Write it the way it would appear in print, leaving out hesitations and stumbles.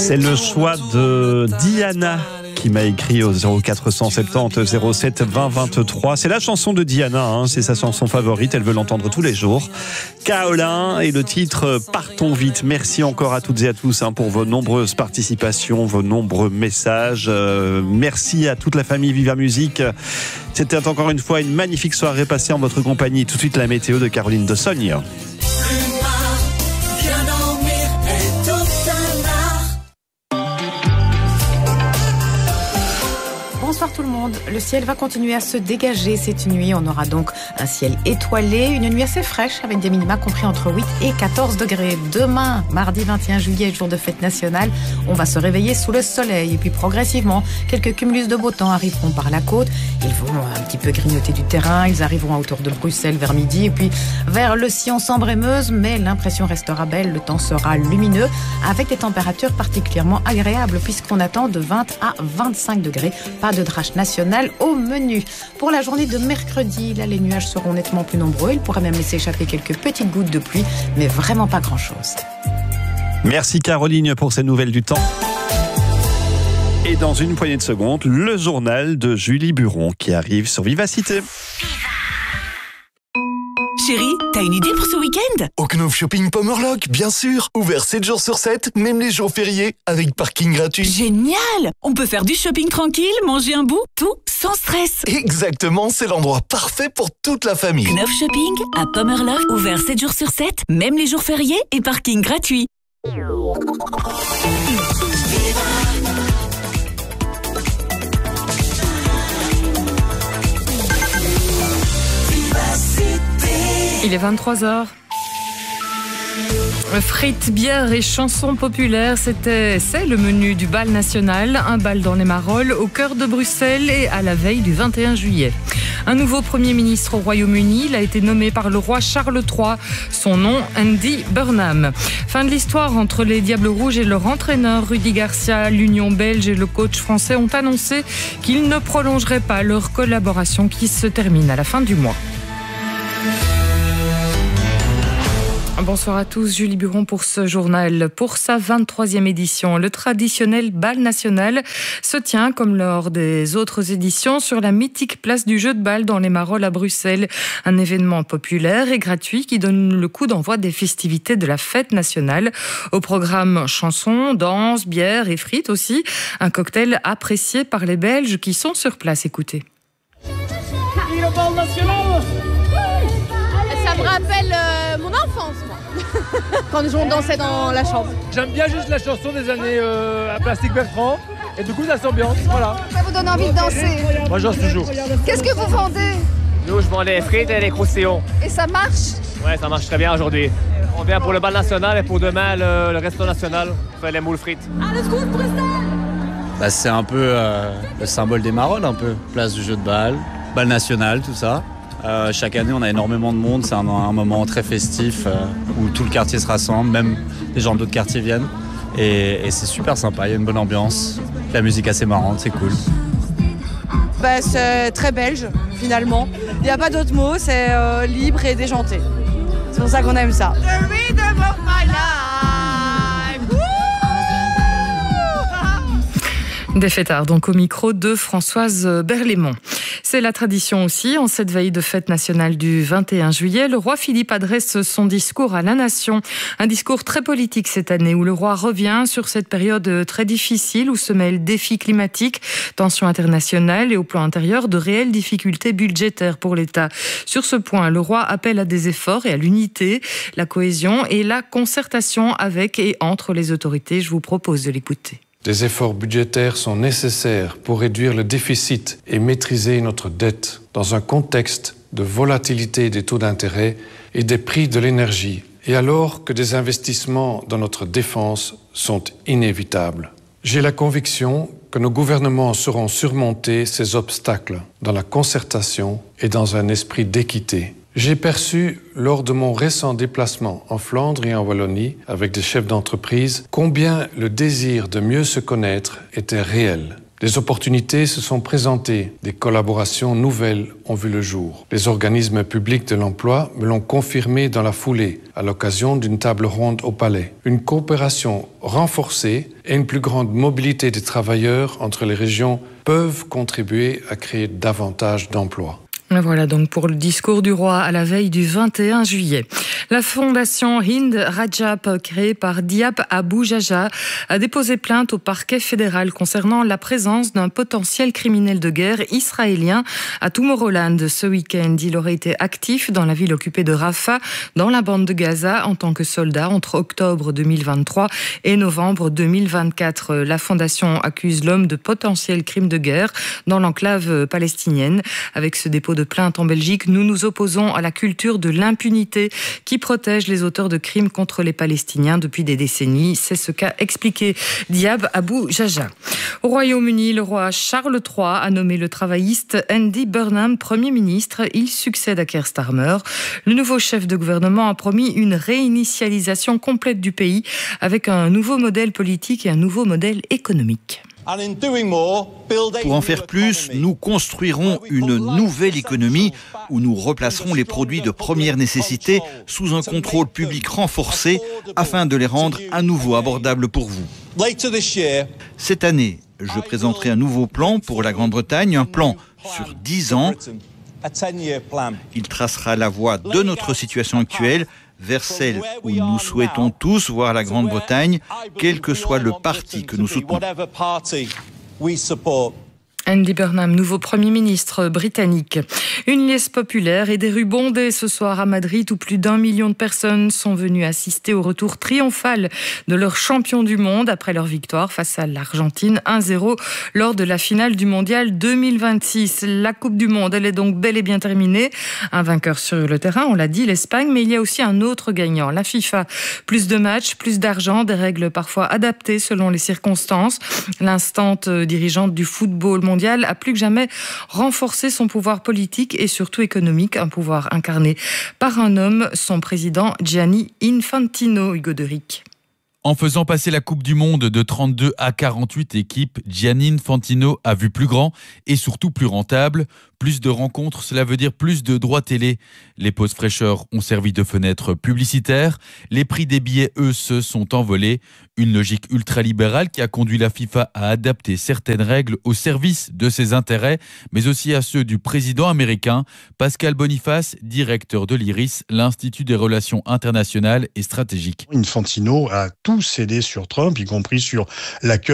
C'est le choix de Diana qui m'a écrit au 0470 07 20 23. C'est la chanson de Diana, c'est sa chanson favorite, elle veut l'entendre tous les jours. Kaolin et le titre Partons vite. Merci encore à toutes et à tous pour vos nombreuses participations, vos nombreux messages. Merci à toute la famille Viva Musique. C'était encore une fois une magnifique soirée passée en votre compagnie. Tout de suite la météo de Caroline de Sogne. Bonsoir tout le monde. Le ciel va continuer à se dégager cette nuit. On aura donc un ciel étoilé, une nuit assez fraîche avec des minima compris entre 8 et 14 degrés. Demain, mardi 21 juillet, jour de fête nationale, on va se réveiller sous le soleil. Et puis progressivement, quelques cumulus de beau temps arriveront par la côte. Ils vont un petit peu grignoter du terrain. Ils arriveront à hauteur de Bruxelles vers midi. Et puis vers le Sion Sambre et Meuse. Mais l'impression restera belle. Le temps sera lumineux avec des températures particulièrement agréables puisqu'on attend de 20 à 25 degrés. Pas de drache nationale au menu. Pour la journée de mercredi, là, les nuages seront nettement plus nombreux. Il pourrait même laisser échapper quelques petites gouttes de pluie, mais vraiment pas grand-chose. Merci Caroline pour ces nouvelles du temps. Et dans une poignée de secondes, le journal de Julie Buron qui arrive sur Vivacité. Chérie, t'as une idée pour ce week-end ? Au Knauf Shopping Pommerloch, bien sûr. Ouvert 7 jours sur 7, même les jours fériés, avec parking gratuit. Génial ! On peut faire du shopping tranquille, manger un bout, tout sans stress. Exactement, c'est l'endroit parfait pour toute la famille. Knauf Shopping à Pommerloch, ouvert 7 jours sur 7, même les jours fériés et parking gratuit. Il est 23h. Frites, bière et chansons populaires, c'est le menu du bal national. Un bal dans les Marolles, au cœur de Bruxelles et à la veille du 21 juillet. Un nouveau Premier ministre au Royaume-Uni, il a été nommé par le roi Charles III. Son nom, Andy Burnham. Fin de l'histoire entre les Diables Rouges et leur entraîneur Rudy Garcia. L'Union belge et le coach français ont annoncé qu'ils ne prolongeraient pas leur collaboration qui se termine à la fin du mois. Bonsoir à tous, Julie Buron pour ce journal. Pour sa 23e édition, le traditionnel bal national se tient, comme lors des autres éditions, sur la mythique place du jeu de balle dans les Marolles à Bruxelles. Un événement populaire et gratuit qui donne le coup d'envoi des festivités de la fête nationale. Au programme chansons, danse, bière et frites aussi. Un cocktail apprécié par les Belges qui sont sur place. Écoutez. Le bal national, ça me rappelle mon enfance, moi. Quand on dansait dans la chambre. J'aime bien juste la chanson des années à Plastique Bertrand. Et du coup, ça s'ambiance, voilà. Ça vous donne envie de danser? Moi, j'en toujours. Qu'est-ce que vous vendez? Nous, je vends des frites et des croustillons. Et ça marche? Ouais, ça marche très bien aujourd'hui. On vient pour le bal national et pour demain, le resto national. On fait les moules frites. Allez, secours, Bruxelles! C'est un peu le symbole des Marolles, un peu. Place du jeu de balle, bal national, tout ça. Chaque année, on a énormément de monde. C'est un moment très festif où tout le quartier se rassemble, même les gens d'autres quartiers viennent. Et c'est super sympa, il y a une bonne ambiance. La musique assez marrante, c'est cool. C'est très belge, finalement. Il n'y a pas d'autre mot, c'est libre et déjanté. C'est pour ça qu'on aime ça. The rhythm of my life. Des fêtards, donc au micro de Françoise Berlaymont. C'est la tradition aussi, en cette veille de fête nationale du 21 juillet, le roi Philippe adresse son discours à la nation. Un discours très politique cette année, où le roi revient sur cette période très difficile, où se mêlent défis climatiques, tensions internationales et au plan intérieur de réelles difficultés budgétaires pour l'État. Sur ce point, le roi appelle à des efforts et à l'unité, la cohésion et la concertation avec et entre les autorités. Je vous propose de l'écouter. Des efforts budgétaires sont nécessaires pour réduire le déficit et maîtriser notre dette dans un contexte de volatilité des taux d'intérêt et des prix de l'énergie, et alors que des investissements dans notre défense sont inévitables. J'ai la conviction que nos gouvernements sauront surmonter ces obstacles dans la concertation et dans un esprit d'équité. J'ai perçu, lors de mon récent déplacement en Flandre et en Wallonie, avec des chefs d'entreprise, combien le désir de mieux se connaître était réel. Des opportunités se sont présentées, des collaborations nouvelles ont vu le jour. Les organismes publics de l'emploi me l'ont confirmé dans la foulée, à l'occasion d'une table ronde au Palais. Une coopération renforcée et une plus grande mobilité des travailleurs entre les régions peuvent contribuer à créer davantage d'emplois. Voilà donc pour le discours du roi à la veille du 21 juillet. La fondation Hind Rajab, créée par Diab Abu Jaja, a déposé plainte au parquet fédéral concernant la présence d'un potentiel criminel de guerre israélien à Tomorrowland. Ce week-end, il aurait été actif dans la ville occupée de Rafah, dans la bande de Gaza, en tant que soldat entre octobre 2023 et novembre 2024. La fondation accuse l'homme de potentiels crimes de guerre dans l'enclave palestinienne. Avec ce dépôt de plainte en Belgique, nous nous opposons à la culture de l'impunité qui protège les auteurs de crimes contre les Palestiniens depuis des décennies. C'est ce qu'a expliqué Diab Abu Jaja. Au Royaume-Uni, le roi Charles III a nommé le travailliste Andy Burnham Premier ministre. Il succède à Keir Starmer. Le nouveau chef de gouvernement a promis une réinitialisation complète du pays avec un nouveau modèle politique et un nouveau modèle économique. Pour en faire plus, nous construirons une nouvelle économie où nous replacerons les produits de première nécessité sous un contrôle public renforcé afin de les rendre à nouveau abordables pour vous. Cette année, je présenterai un nouveau plan pour la Grande-Bretagne, un plan sur 10 ans. Il tracera la voie de notre situation actuelle vers celle où nous souhaitons tous voir la Grande-Bretagne, quel que soit le parti que nous soutenons. Andy Burnham, nouveau Premier ministre britannique. Une liesse populaire et des rues bondées ce soir à Madrid où plus d'1 million de personnes sont venues assister au retour triomphal de leur champion du monde après leur victoire face à l'Argentine 1-0 lors de la finale du mondial 2026. La Coupe du Monde, elle est donc bel et bien terminée. Un vainqueur sur le terrain, on l'a dit, l'Espagne, mais il y a aussi un autre gagnant, la FIFA. Plus de matchs, plus d'argent, des règles parfois adaptées selon les circonstances. L'instante dirigeante du football mondial a plus que jamais renforcé son pouvoir politique et surtout économique, un pouvoir incarné par un homme, son président Gianni Infantino, Hugo Deric. En faisant passer la Coupe du Monde de 32 à 48 équipes, Gianni Infantino a vu plus grand et surtout plus rentable. Plus de rencontres, cela veut dire plus de droits télé. Les pauses fraîcheurs ont servi de fenêtre publicitaire. Les prix des billets, eux, se sont envolés. Une logique ultralibérale qui a conduit la FIFA à adapter certaines règles au service de ses intérêts, mais aussi à ceux du président américain. Pascal Boniface, directeur de l'IRIS, l'Institut des relations internationales et stratégiques. Infantino a tout cédé sur Trump, y compris sur l'accueil